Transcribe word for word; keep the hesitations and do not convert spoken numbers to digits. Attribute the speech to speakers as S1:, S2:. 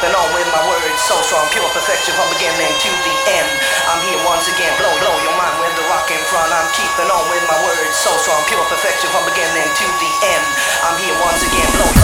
S1: keeping on with my words so strong, pure perfection from beginning to the end. I'm here once again, blow, blow your mind with the rock in front. I'm keeping on with my words so strong, pure perfection from beginning to the end. I'm here once again, blow.